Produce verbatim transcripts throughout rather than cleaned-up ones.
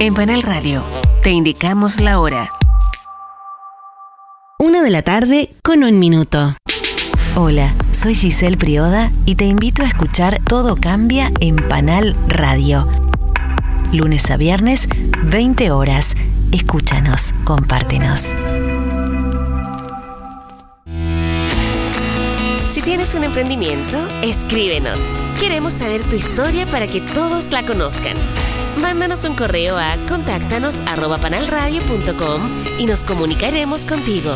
En Panal Radio, te indicamos la hora. Una de la tarde con un minuto. Hola, soy Giselle Prioda y te invito a escuchar Todo Cambia en Panal Radio. Lunes a viernes, veinte horas. Escúchanos, compártenos. Si tienes un emprendimiento, escríbenos. Queremos saber tu historia para que todos la conozcan. Mándanos un correo a contáctanos arroba panalradio punto com y nos comunicaremos contigo.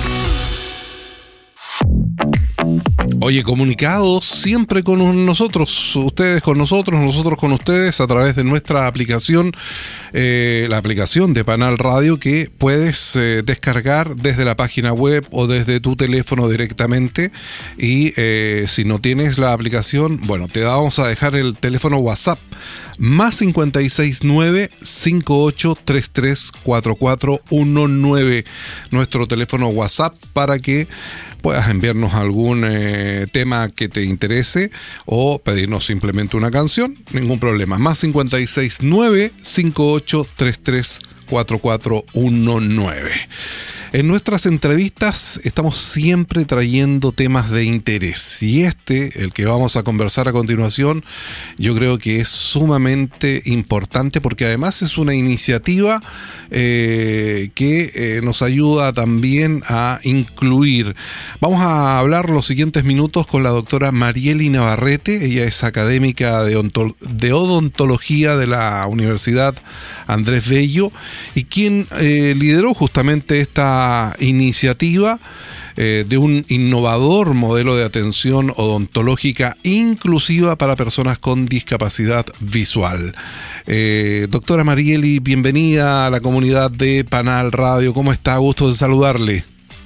Oye, comunicados siempre con nosotros, ustedes con nosotros, nosotros con ustedes a través de nuestra aplicación, eh, la aplicación de Panal Radio que puedes eh, descargar desde la página web o desde tu teléfono directamente. Y eh, si no tienes la aplicación, bueno, te vamos a dejar el teléfono WhatsApp más cincuenta y seis nueve, cinco ocho tres tres, cuatro cuatro uno nueve, nuestro teléfono WhatsApp para que puedas enviarnos algún eh, tema que te interese o pedirnos simplemente una canción, ningún problema. Más cincuenta y seis nueve, cinco ocho tres tres, cuatro cuatro uno nueve. En nuestras entrevistas estamos siempre trayendo temas de interés y este, el que vamos a conversar a continuación, yo creo que es sumamente importante porque además es una iniciativa eh, que eh, nos ayuda también a incluir. Vamos a hablar los siguientes minutos con la doctora Marieli Navarrete. Ella es académica de, ontol- de odontología de la Universidad Andrés Bello y quien eh, lideró justamente esta iniciativa eh, de un innovador modelo de atención odontológica inclusiva para personas con discapacidad visual. Eh, doctora Marieli, bienvenida a la comunidad de Panal Radio. ¿Cómo está? Gusto de saludarle.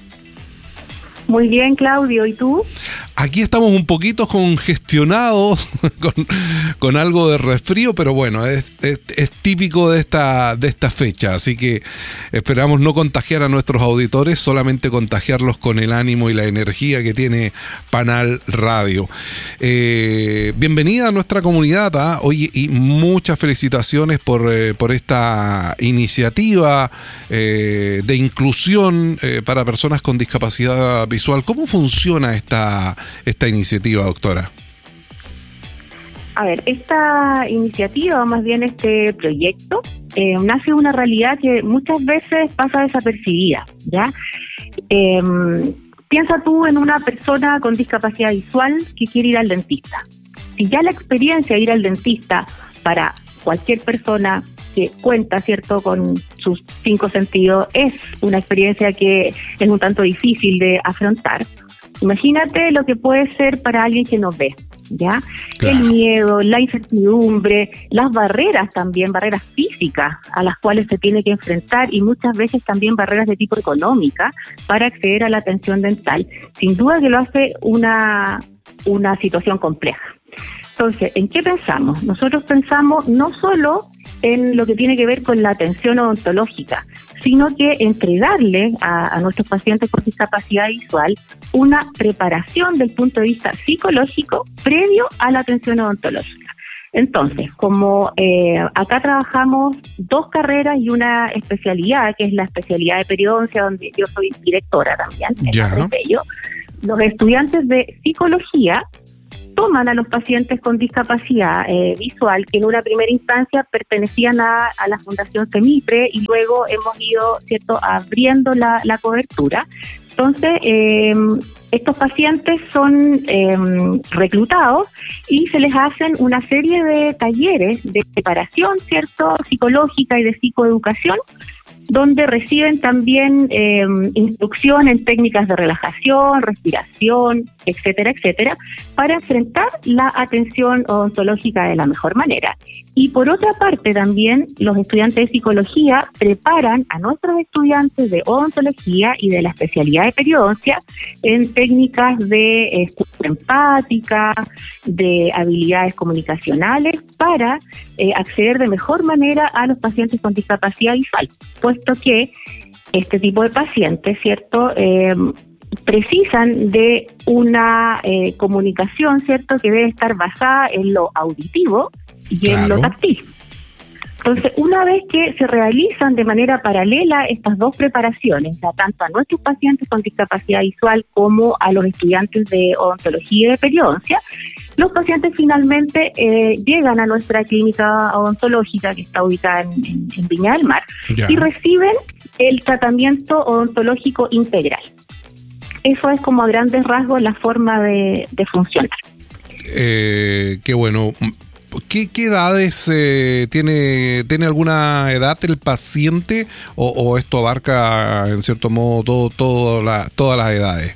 Muy bien, Claudio. ¿Y tú? Aquí estamos un poquito congestionados con, con algo de resfrío, pero bueno, es, es, es típico de esta, de esta fecha, así que esperamos no contagiar a nuestros auditores, solamente contagiarlos con el ánimo y la energía que tiene Panal Radio. Eh, bienvenida a nuestra comunidad, ¿eh? Oye, y muchas felicitaciones por, eh, por esta iniciativa eh, de inclusión eh, para personas con discapacidad visual. ¿Cómo funciona esta esta iniciativa, doctora? A ver, esta iniciativa, o más bien este proyecto, eh, nace de una realidad que muchas veces pasa desapercibida, ¿ya? Eh, piensa tú en una persona con discapacidad visual que quiere ir al dentista. Si ya la experiencia de ir al dentista para cualquier persona que cuenta, ¿cierto?, con sus cinco sentidos, es una experiencia que es un tanto difícil de afrontar. Imagínate lo que puede ser para alguien que no ve, ¿ya? Claro. El miedo, la incertidumbre, las barreras también, barreras físicas a las cuales se tiene que enfrentar y muchas veces también barreras de tipo económica para acceder a la atención dental. Sin duda que lo hace una, una situación compleja. Entonces, ¿en qué pensamos? Nosotros pensamos no solo en lo que tiene que ver con la atención odontológica, sino que entregarle a, a nuestros pacientes con discapacidad visual una preparación del punto de vista psicológico previo a la atención odontológica. Entonces, como eh, acá trabajamos dos carreras y una especialidad, que es la especialidad de periodoncia, donde yo soy directora también, ya. En ello, los estudiantes de psicología toman a los pacientes con discapacidad eh, visual que en una primera instancia pertenecían a, a la Fundación Semipre y luego hemos ido, ¿cierto?, abriendo la, la cobertura. Entonces, eh, estos pacientes son eh, reclutados y se les hacen una serie de talleres de preparación, ¿cierto?, psicológica y de psicoeducación, donde reciben también eh, instrucción en técnicas de relajación, respiración, etcétera, etcétera, para enfrentar la atención odontológica de la mejor manera. Y por otra parte también los estudiantes de psicología preparan a nuestros estudiantes de odontología y de la especialidad de periodoncia en técnicas de escucha empática, de habilidades comunicacionales para eh, acceder de mejor manera a los pacientes con discapacidad visual, puesto que este tipo de pacientes, ¿cierto?, eh, precisan de una eh, comunicación, ¿cierto?, que debe estar basada en lo auditivo y claro. en lo táctil. Entonces, una vez que se realizan de manera paralela estas dos preparaciones, o sea, tanto a nuestros pacientes con discapacidad visual como a los estudiantes de odontología y de periodoncia, los pacientes finalmente eh, llegan a nuestra clínica odontológica que está ubicada en, en, en Viña del Mar Ya. y reciben el tratamiento odontológico integral. Eso es como a grandes rasgos la forma de, de funcionar. Eh, qué bueno. ¿Qué, qué edades eh, tiene? ¿Tiene alguna edad el paciente o, o esto abarca en cierto modo todo, todo la, todas las edades?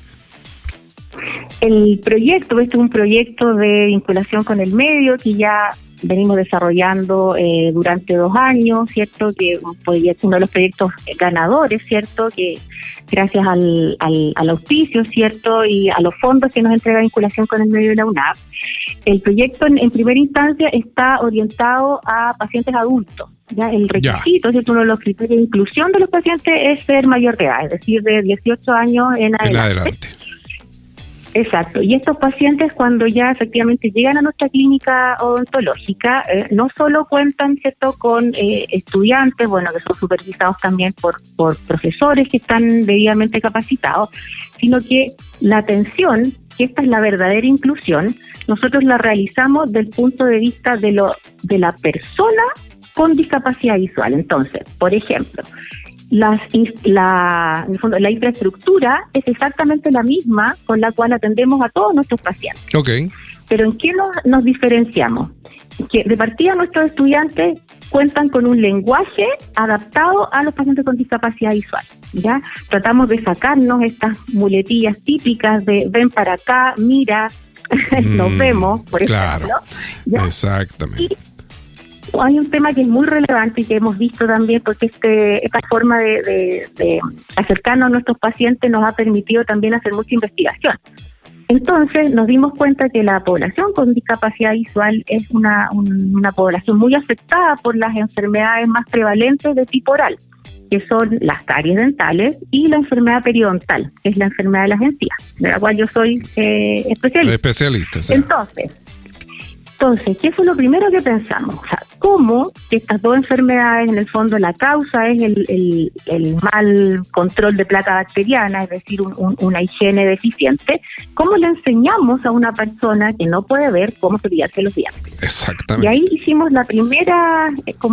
El proyecto, este es un proyecto de vinculación con el medio que ya venimos desarrollando eh, durante dos años, ¿cierto? Que es uno de los proyectos ganadores, ¿cierto? Que gracias al, al, al auspicio, ¿cierto? Y a los fondos que nos entrega vinculación con el medio de la U N A P. El proyecto en, en primera instancia está orientado a pacientes adultos. Ya el requisito, ¿cierto? Uno de los criterios de inclusión de los pacientes es ser mayor de edad, es decir, de dieciocho años en adelante. En adelante. Exacto. Y estos pacientes, cuando ya efectivamente llegan a nuestra clínica odontológica, eh, no solo cuentan, ¿cierto?, con eh, estudiantes, bueno, que son supervisados también por, por profesores que están debidamente capacitados, sino que la atención, que esta es la verdadera inclusión, nosotros la realizamos desde el punto de vista de lo de la persona con discapacidad visual. Entonces, por ejemplo, Las, la, en el fondo, la infraestructura es exactamente la misma con la cual atendemos a todos nuestros pacientes. Ok. Pero ¿en qué nos, nos diferenciamos? Que de partida nuestros estudiantes cuentan con un lenguaje adaptado a los pacientes con discapacidad visual. ¿Ya? Tratamos de sacarnos estas muletillas típicas de ven para acá, mira, mm, nos vemos, por claro, ejemplo. ¿Ya? Exactamente. Y hay un tema que es muy relevante y que hemos visto también porque este, esta forma de, de, de acercarnos a nuestros pacientes nos ha permitido también hacer mucha investigación. Entonces nos dimos cuenta que la población con discapacidad visual es una, un, una población muy afectada por las enfermedades más prevalentes de tipo oral, que son las caries dentales y la enfermedad periodontal, que es la enfermedad de las encías, de la cual yo soy eh, especialista. Especialista, sí. Entonces, Entonces, ¿qué fue lo primero que pensamos? O sea, ¿cómo estas dos enfermedades, en el fondo, la causa es el, el, el mal control de placa bacteriana, es decir, un, un, una higiene deficiente? ¿Cómo le enseñamos a una persona que no puede ver cómo cepillarse los dientes? Exactamente. Y ahí hicimos la primera,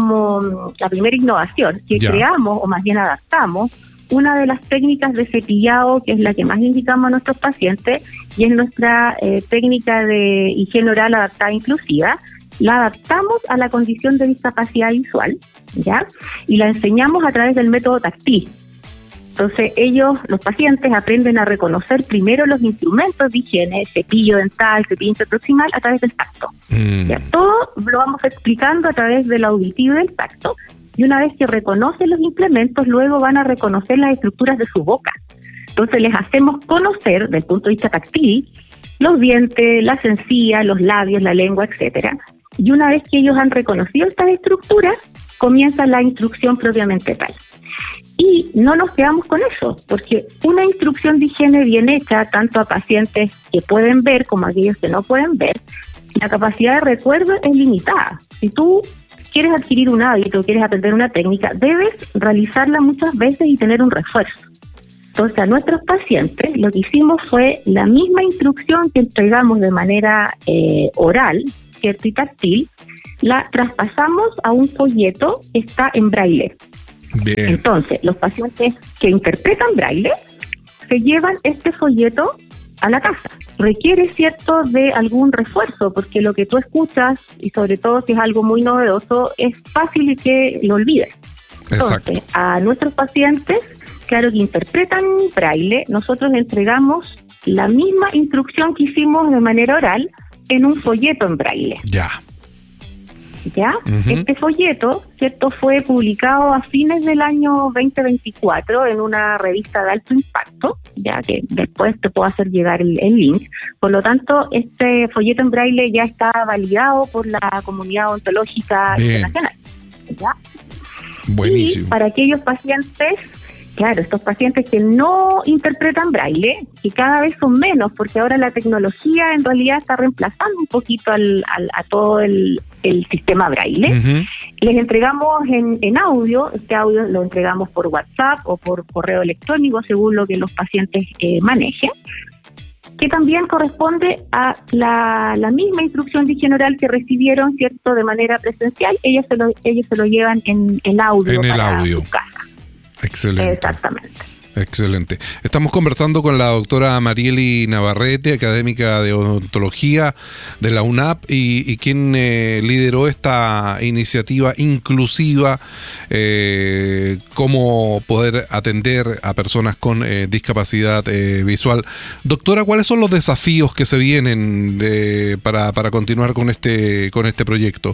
como la primera innovación, que ya. creamos, o más bien adaptamos, una de las técnicas de cepillado que es la que más indicamos a nuestros pacientes y es nuestra eh, técnica de higiene oral adaptada inclusiva. La adaptamos a la condición de discapacidad visual, ¿ya? Y la enseñamos a través del método táctil. Entonces ellos, los pacientes, aprenden a reconocer primero los instrumentos de higiene, cepillo dental, cepillo interproximal, a través del tacto. Mm. ¿Ya? Todo lo vamos explicando a través del auditivo y del tacto. Y una vez que reconocen los implementos, luego van a reconocer las estructuras de su boca. Entonces les hacemos conocer, desde el punto de vista táctil, los dientes, las encías, los labios, la lengua, etcétera. Y una vez que ellos han reconocido estas estructuras, comienza la instrucción propiamente tal. Y no nos quedamos con eso, porque una instrucción de higiene bien hecha, tanto a pacientes que pueden ver como a aquellos que no pueden ver, la capacidad de recuerdo es limitada. Si tú quieres adquirir un hábito, quieres aprender una técnica, debes realizarla muchas veces y tener un refuerzo. Entonces, a nuestros pacientes lo que hicimos fue la misma instrucción que entregamos de manera eh, oral, ¿cierto? Y táctil, la traspasamos a un folleto que está en braille. Bien. Entonces, los pacientes que interpretan braille se llevan este folleto a la casa. Requiere, cierto, de algún refuerzo, porque lo que tú escuchas, y sobre todo si es algo muy novedoso, es fácil que lo olvides. Entonces, exacto, a nuestros pacientes, claro, que interpretan braille, nosotros entregamos la misma instrucción que hicimos de manera oral en un folleto en braille. Ya. ¿Ya? Uh-huh. Este folleto, ¿cierto?, fue publicado a fines del año veinte veinticuatro en una revista de alto impacto, ya que después te puedo hacer llegar el, el link. Por lo tanto, este folleto en braille ya está validado por la comunidad odontológica Bien. internacional. ¿Ya? Buenísimo. Y para aquellos pacientes, claro, estos pacientes que no interpretan braille, que cada vez son menos, porque ahora la tecnología en realidad está reemplazando un poquito al, al, a todo el, el sistema braille. Uh-huh. les entregamos en, en audio, este audio lo entregamos por WhatsApp o por correo electrónico, según lo que los pacientes eh, manejen, que también corresponde a la, la misma instrucción de higiene oral que recibieron, ¿cierto?, de manera presencial. Ellos se lo, ellos se lo llevan en el audio en el para audio. su casa. Excelente. Exactamente. Excelente. Estamos conversando con la doctora Marieli Navarrete, académica de odontología de la UNAP y, y quien eh, lideró esta iniciativa inclusiva, eh, cómo poder atender a personas con eh, discapacidad eh, visual. Doctora, ¿cuáles son los desafíos que se vienen de, para, para continuar con este, con este proyecto?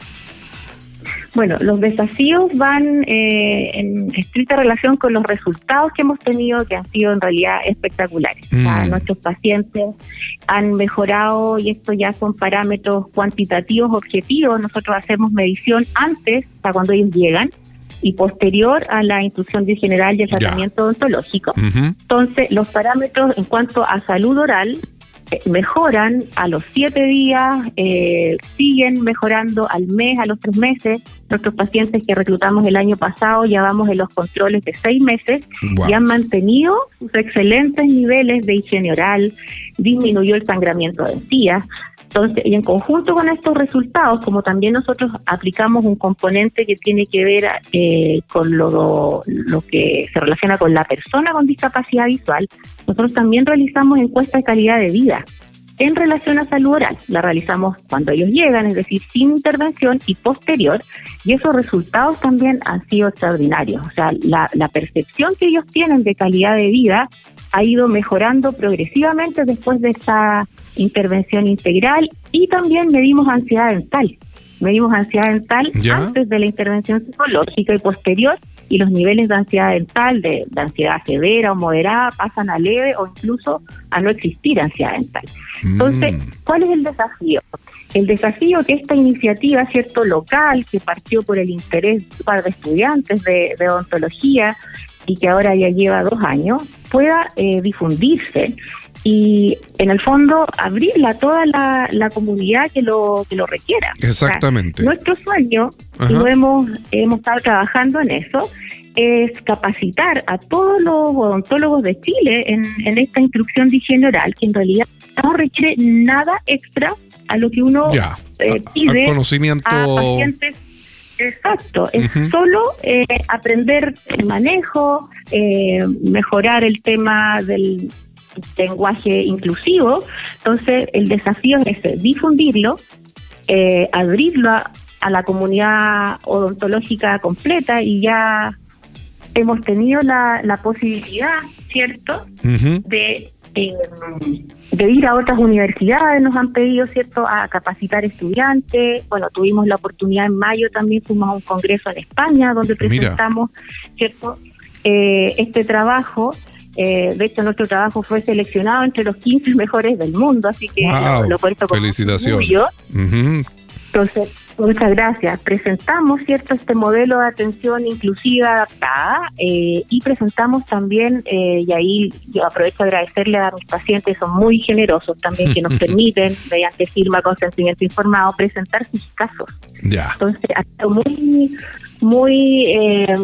Bueno, los desafíos van eh, en estricta relación con los resultados que hemos tenido, que han sido en realidad espectaculares. Mm. O sea, nuestros pacientes han mejorado y estos ya son parámetros cuantitativos objetivos. Nosotros hacemos medición antes, o sea, cuando ellos llegan, y posterior a la instrucción de general y el tratamiento odontológico. Uh-huh. Entonces, los parámetros en cuanto a salud oral eh, mejoran a los siete días, eh, siguen mejorando al mes, a los tres meses. Nuestros pacientes que reclutamos el año pasado ya vamos en los controles de seis meses wow. y han mantenido sus excelentes niveles de higiene oral, disminuyó el sangramiento de encías. Entonces, y en conjunto con estos resultados, como también nosotros aplicamos un componente que tiene que ver eh, con lo, lo que se relaciona con la persona con discapacidad visual, nosotros también realizamos encuestas de calidad de vida en relación a salud oral. La realizamos cuando ellos llegan, es decir, sin intervención y posterior, y esos resultados también han sido extraordinarios. O sea, la, la percepción que ellos tienen de calidad de vida ha ido mejorando progresivamente después de esta intervención integral, y también medimos ansiedad dental. Medimos ansiedad dental ¿Ya? antes de la intervención psicológica y posterior, y los niveles de ansiedad dental, de, de ansiedad severa o moderada, pasan a leve o incluso a no existir ansiedad dental. Entonces, mm. ¿cuál es el desafío? El desafío que esta iniciativa, cierto, local, que partió por el interés de un par de estudiantes de, de odontología y que ahora ya lleva dos años, pueda eh, difundirse y en el fondo abrirla a toda la, la comunidad que lo que lo requiera. Exactamente. O sea, nuestro sueño, Ajá. y lo hemos, hemos estado trabajando en eso, es capacitar a todos los odontólogos de Chile en, en esta instrucción de higiene oral, que en realidad no requiere nada extra a lo que uno ya. eh, pide a, conocimiento... a pacientes. Exacto, es uh-huh. solo eh, aprender el manejo, eh, mejorar el tema del lenguaje inclusivo. Entonces el desafío es ese, difundirlo, eh, abrirlo a, a la comunidad odontológica completa, y ya hemos tenido la, la posibilidad, ¿cierto?, uh-huh. de eh, de ir a otras universidades. Nos han pedido, ¿cierto?, a capacitar estudiantes. Bueno, tuvimos la oportunidad en mayo, también fuimos a un congreso en España donde presentamos, Mira. ¿cierto?, eh, este trabajo. Eh, de hecho, nuestro trabajo fue seleccionado entre los quince mejores del mundo, así que wow, lo, lo cuento con felicitaciones. Uh-huh. Entonces, muchas gracias. Presentamos, cierto, este modelo de atención inclusiva adaptada, eh, y presentamos también, eh, y ahí yo aprovecho a agradecerle a mis pacientes, son muy generosos también, que nos permiten, mediante firma, consentimiento informado, presentar sus casos. Ya. Entonces, ha sido muy, muy... Eh,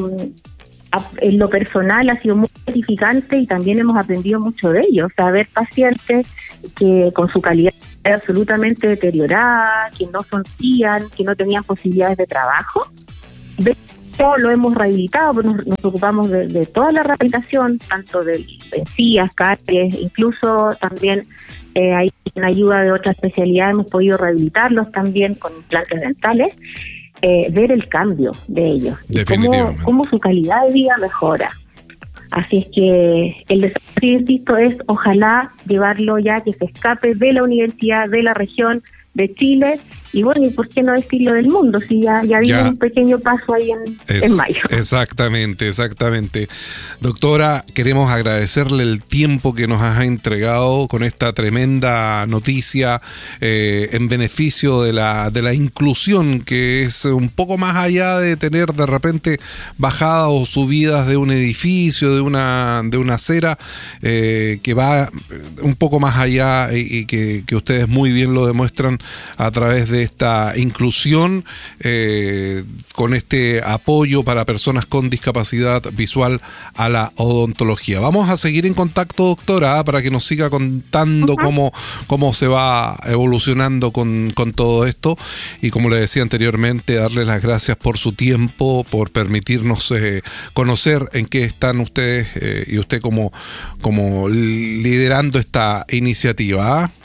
en lo personal ha sido muy gratificante, y también hemos aprendido mucho de ellos. O sea, ver pacientes que con su calidad absolutamente deteriorada, que no sonrían, que no tenían posibilidades de trabajo. De hecho, lo hemos rehabilitado, pues nos, nos ocupamos de, de toda la rehabilitación, tanto de encías, caries, incluso también eh, hay una ayuda de otra especialidad, hemos podido rehabilitarlos también con implantes dentales. Eh, ver el cambio de ellos, cómo, cómo su calidad de vida mejora. Así es que el desafío, insisto, es ojalá llevarlo ya, que se escape de la universidad, de la región, de Chile, y bueno, ¿y por qué no decirlo del mundo? Si ya, ya vimos un pequeño paso ahí en, es, en mayo. Exactamente, exactamente. Doctora, queremos agradecerle el tiempo que nos ha entregado con esta tremenda noticia eh, en beneficio de la, de la inclusión, que es un poco más allá de tener de repente bajadas o subidas de un edificio, de una, de una acera, eh, que va un poco más allá, y, y que, que ustedes muy bien lo demuestran a través de de esta inclusión eh, con este apoyo para personas con discapacidad visual a la odontología. Vamos a seguir en contacto, doctora, para que nos siga contando uh-huh. cómo, cómo se va evolucionando con, con todo esto. Y como le decía anteriormente, darle las gracias por su tiempo, por permitirnos eh, conocer en qué están ustedes eh, y usted como, como liderando esta iniciativa. ¿Ah?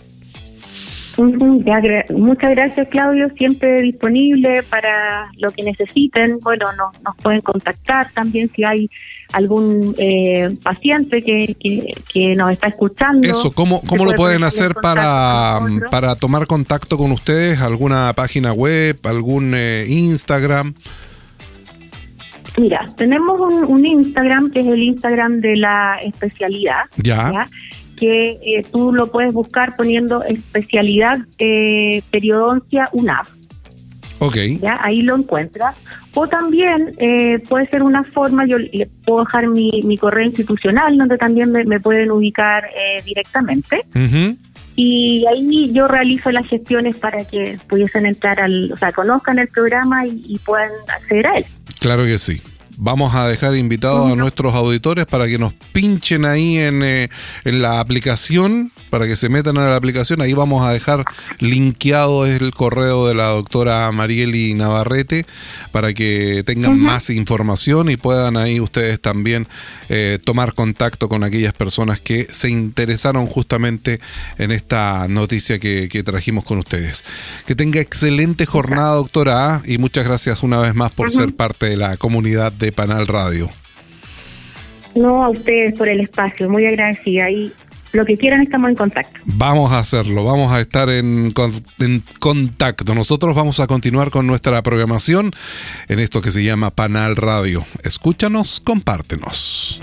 Muchas gracias, Claudio, siempre disponible para lo que necesiten. Bueno, nos, nos pueden contactar también si hay algún eh, paciente que, que, que nos está escuchando. Eso, ¿cómo, cómo lo pueden hacer para, para tomar contacto con ustedes? ¿Alguna página web, algún eh, Instagram? Mira, tenemos un, un Instagram que es el Instagram de la especialidad. Ya. ¿ya? que eh, tú lo puedes buscar poniendo especialidad eh, periodoncia UNAV. Ok. ¿Ya? Ahí lo encuentras. O también eh, puede ser una forma, yo le puedo dejar mi, mi correo institucional, donde también me, me pueden ubicar eh, directamente. Uh-huh. Y ahí yo realizo las gestiones para que pudiesen entrar al, o sea, conozcan el programa y, y puedan acceder a él. Claro que sí. Vamos a dejar invitados a nuestros auditores para que nos pinchen ahí en, eh, en la aplicación, para que se metan a la aplicación. Ahí vamos a dejar linkeado el correo de la doctora Marieli Navarrete para que tengan uh-huh. más información y puedan ahí ustedes también eh, tomar contacto con aquellas personas que se interesaron justamente en esta noticia que, que trajimos con ustedes. Que tenga excelente jornada, doctora, y muchas gracias una vez más por uh-huh. ser parte de la comunidad de de Panal Radio. No, a ustedes por el espacio, muy agradecida, y lo que quieran estamos en contacto. Vamos a hacerlo, vamos a estar en, en contacto. Nosotros vamos a continuar con nuestra programación en esto que se llama Panal Radio. Escúchanos, compártenos.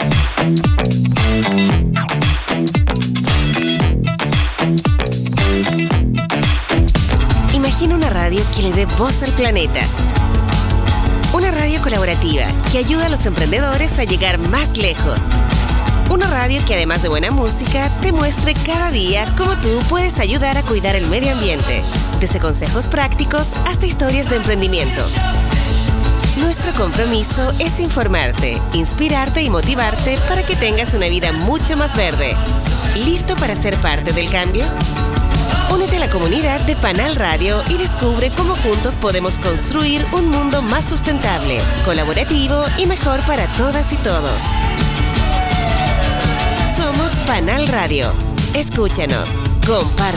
Imagina una radio que le dé voz al planeta. Una radio colaborativa que ayuda a los emprendedores a llegar más lejos. Una radio que además de buena música, te muestre cada día cómo tú puedes ayudar a cuidar el medio ambiente. Desde consejos prácticos hasta historias de emprendimiento. Nuestro compromiso es informarte, inspirarte y motivarte para que tengas una vida mucho más verde. ¿Listo para ser parte del cambio? Únete a la comunidad de Panal Radio y descubre cómo juntos podemos construir un mundo más sustentable, colaborativo y mejor para todas y todos. Somos Panal Radio. Escúchanos, comparte.